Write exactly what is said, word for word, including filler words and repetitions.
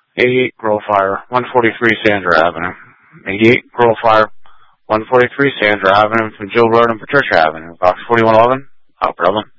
eighty-eight Girl Fire, one forty-three Sandra Avenue. eighty-eight Girl Fire, one forty-three Sandra Avenue from Jill Road and Patricia Avenue. Box forty-one eleven, Out Berlin.